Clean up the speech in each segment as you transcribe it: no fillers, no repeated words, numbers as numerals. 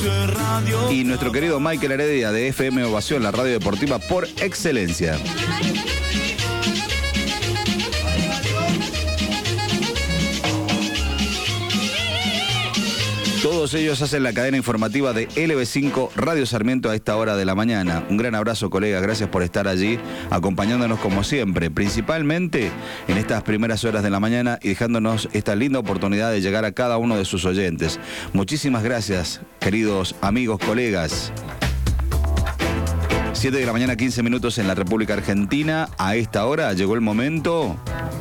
Y nuestro querido Michael Heredia de FM Ovación, la radio deportiva por excelencia. Todos ellos hacen la cadena informativa de LB5 Radio Sarmiento a esta hora de la mañana. Un gran abrazo, colegas. Gracias por estar allí, acompañándonos como siempre, principalmente en estas primeras horas de la mañana y dejándonos esta linda oportunidad de llegar a cada uno de sus oyentes. Muchísimas gracias, queridos amigos, colegas. 7 de la mañana, 15 minutos en la República Argentina. A esta hora llegó el momento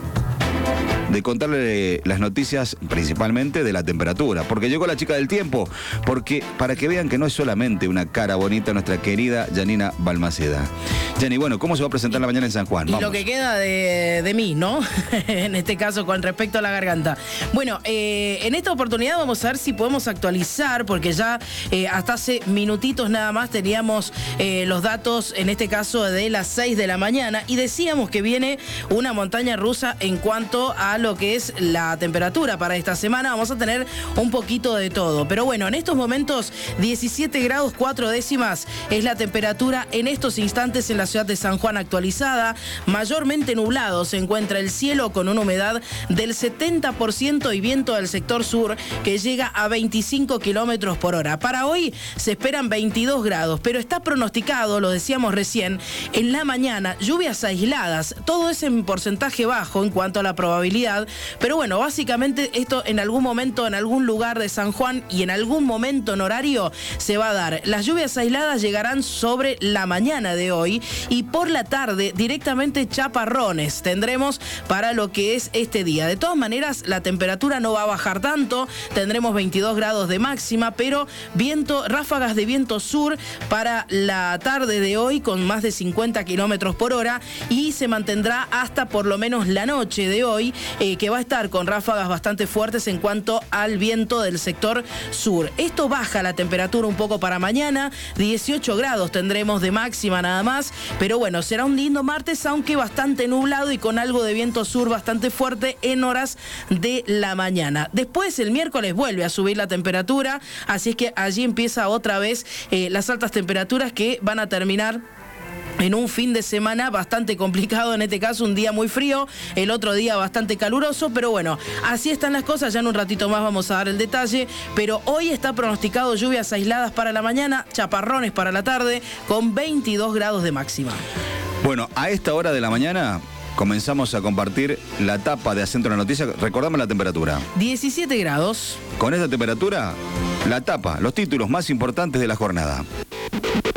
de contarle las noticias principalmente de la temperatura, porque llegó la chica del tiempo, porque para que vean que no es solamente una cara bonita nuestra querida Janina Balmaceda. Jani, bueno, ¿cómo se va a presentar la mañana en San Juan? Y lo que queda de mí, ¿no? En este caso, con respecto a la garganta. Bueno, en esta oportunidad vamos a ver si podemos actualizar, porque ya hasta hace minutitos nada más teníamos los datos, en este caso de las 6 de la mañana, y decíamos que viene una montaña rusa en cuanto a lo que es la temperatura para esta semana. Vamos a tener un poquito de todo, pero bueno, en estos momentos 17 grados 4 décimas es la temperatura en estos instantes en la ciudad de San Juan actualizada. Mayormente nublado se encuentra el cielo con una humedad del 70% y viento del sector sur que llega a 25 kilómetros por hora. Para hoy se esperan 22 grados, pero está pronosticado, lo decíamos recién, en la mañana lluvias aisladas. Todo es en porcentaje bajo en cuanto a la probabilidad, pero bueno, básicamente esto en algún momento, en algún lugar de San Juan y en algún momento en horario se va a dar. Las lluvias aisladas llegarán sobre la mañana de hoy y por la tarde directamente chaparrones tendremos para lo que es este día. De todas maneras, la temperatura no va a bajar tanto, tendremos 22 grados de máxima, pero ráfagas de viento sur para la tarde de hoy con más de 50 kilómetros por hora y se mantendrá hasta por lo menos la noche de hoy, que va a estar con ráfagas bastante fuertes en cuanto al viento del sector sur. Esto baja la temperatura un poco para mañana, 18 grados tendremos de máxima nada más, pero bueno, será un lindo martes, aunque bastante nublado y con algo de viento sur bastante fuerte en horas de la mañana. Después, el miércoles vuelve a subir la temperatura, así es que allí empieza otra vez las altas temperaturas que van a terminar en un fin de semana bastante complicado, en este caso un día muy frío, el otro día bastante caluroso, pero bueno, así están las cosas, ya en un ratito más vamos a dar el detalle, pero hoy está pronosticado lluvias aisladas para la mañana, chaparrones para la tarde, con 22 grados de máxima. Bueno, a esta hora de la mañana comenzamos a compartir la tapa de Acento de la Noticia. Recordame la temperatura. 17 grados. Con esa temperatura, la tapa, los títulos más importantes de la jornada.